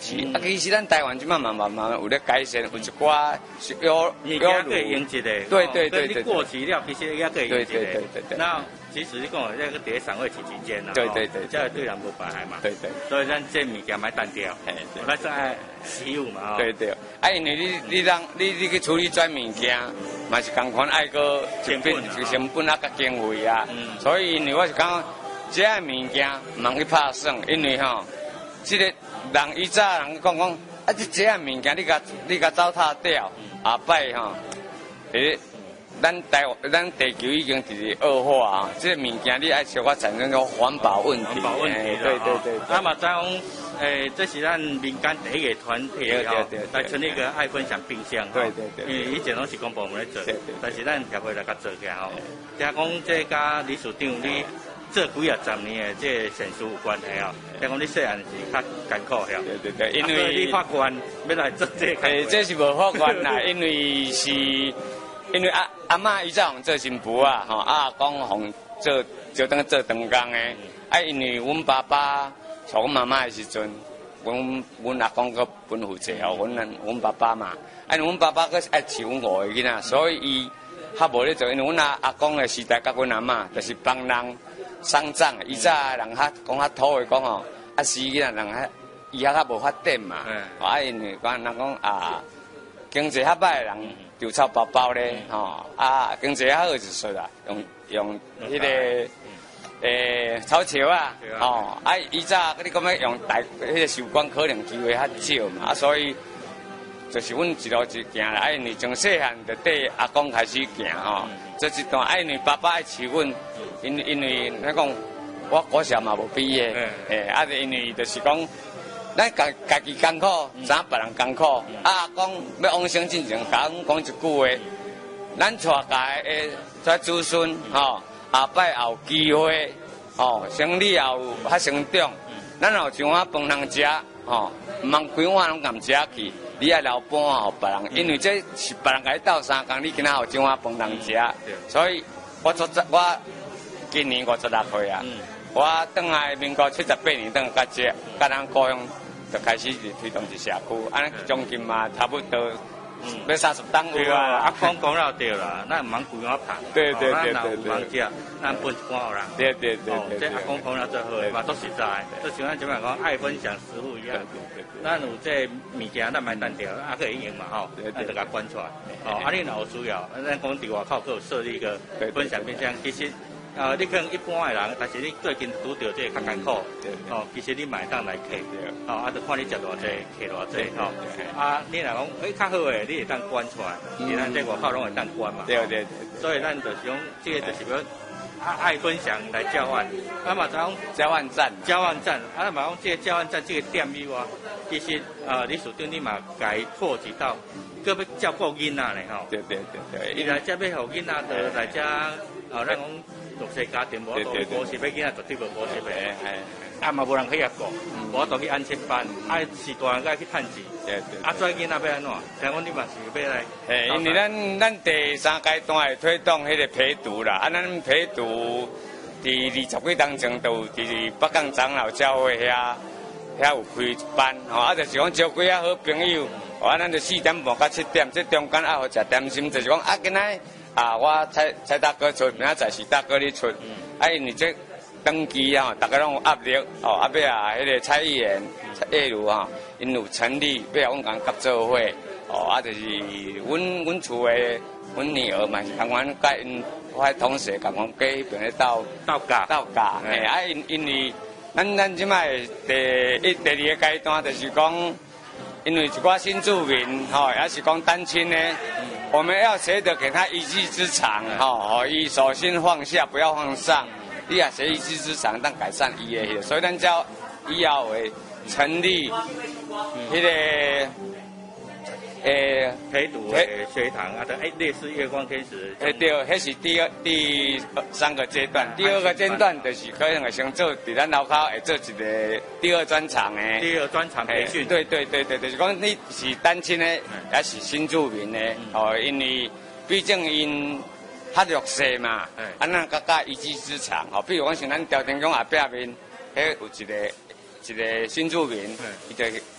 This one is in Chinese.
市。其实咱台湾即慢慢有咧改善，有一寡有可以用一个。 对。 你过期了，其实也可以用一个。 对。 那其实你讲那个伫赏味期间啦， 对， 这样对人无妨害嘛。 对。 所以咱这物件买单掉，咱是爱实用嘛。 对。因为你去处理这物件，嘛是同款爱个成本啊，甲经费啊。所以因为我是讲，这物件唔通去拍算，因为吼，这个人以早人讲，这物件你甲糟蹋掉，下摆吼，咱地球已经是恶化啊！这物件你爱小可产生个环保问题。对。 那么讲，这是咱民间第一个团体来成立一个爱分享冰箱。 对。 因为以前拢是公部门来做，但是咱协会来甲做起来吼。听讲这甲理事长你做几啊10年的这善事有关系哦。听讲你细汉是较艰苦吓。 对，因为你法官要来做这个。 这是无法官啦，因为阿嬷伊早用做新妇啊，吼阿公用就当做长工的。因为阮爸爸带阮妈妈的时阵，阮阿公搁分负责哦，阮爸爸嘛。阮爸爸搁爱饲阮5个囡仔，所以伊较无咧做。因为阮阿公的时代甲阮阿嬷，就是帮人丧葬。伊早人较土的讲吼，死囡仔人伊较无发展嘛。因为人讲经济较歹的人。丢臭包包咧，经济较好就说啦，用迄个草桥啊，以早你讲要用迄个寿光可能机会较少嘛，所以就是阮一路一行啦，因为从细汉就缀阿公开始行吼，这一段因为爸爸爱饲阮，因为咱讲我国小嘛无毕业，因为就是讲。咱家己艰苦，知影别人艰苦。阿公要往生之前，甲阮讲一句话：咱带家的子孙，下摆也有机会，生理也有较成长。咱有一碗饭通食，唔通规碗拢共食去，你爱留半碗互别人，因为这是别人甲你斗3工，你今仔有一碗饭通食。所以我今年56岁啊，我转来民国78年转甲咱高雄。就开始推动一社区，将近嘛差不多要30档有啊。 阿公讲了对啦，咱唔通规碗拍。 对。 咱若有忙食，咱分一半人。 对。 这阿公讲了最好的嘛，都实在。就像咱前面讲爱分享食物一样。咱有这物件，咱买单条，可以用嘛咱就甲关出来。你若有需要，咱讲伫外口佫有设立一个分享冰箱，其实。你可能一般的人，但是你最近拄到这较艰苦，其实你买当来客，就看你食偌济，客偌济，你若讲较好诶，你会当关出来，咱这外口拢会当关嘛， 对。 所以咱就是讲，这个就是要爱分享来交换，嘛讲交换站， 嘛讲这个交换站这个点以外，其实理事长你嘛该扩及到，搁要照顾囡仔咧吼， 对。 伊来这要互囡仔就来这，咱讲。弱势家庭无补习，要囡仔绝对无补习的，嘛无人可以顾，我都去安亲班，是大人该去趁钱，做囡仔要安怎？听讲你嘛是要来， 因为咱第3阶段会推动迄个陪读啦，咱陪读伫20几当前都伫北港长老教会遐有开班，就是讲招几啊好朋友，咱就4点半到7点，这中间好食点心，就是讲今仔。我蔡大哥出，明仔载是大哥你出。因为这登记大家拢有压力尾迄个蔡议员、叶如因有成立，尾阮共合作伙，就是阮厝的阮女儿嘛是同阮甲因我同事共阮过迄边咧斗架，因为咱即摆第2个阶段就是讲，因为一寡新住民也是讲单亲呢。我们要学得给他一技之长，伊手心放下，不要放上。你也学一技之长，当改善伊的，所以咱叫以后会成立迄个陪读的学堂类似月光天使。 对，迄是第3个阶段。第2个阶段就是可能会先做，伫咱楼口会做一个第2专场的。 第2专场培训。 对，就是讲你是单亲的，也是新住民的，因为毕竟因较弱势嘛，咱甲一技之长，比如讲像咱条天宫后壁面，迄有一个新住民，伊就